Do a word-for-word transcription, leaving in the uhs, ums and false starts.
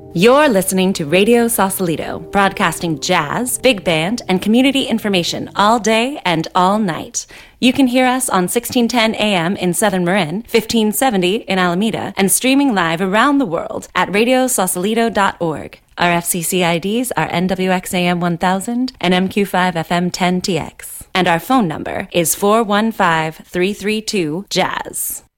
You're listening to Radio Sausalito, broadcasting jazz, big band, and community information all day and all night. You can hear us on sixteen ten A M in Southern Marin, fifteen seventy in Alameda, and streaming live around the world at radio sausalito dot org. Our F C C I Ds are N W X A M one thousand and M Q five F M ten T X. And our phone number is four one five, three three two, J A Z Z.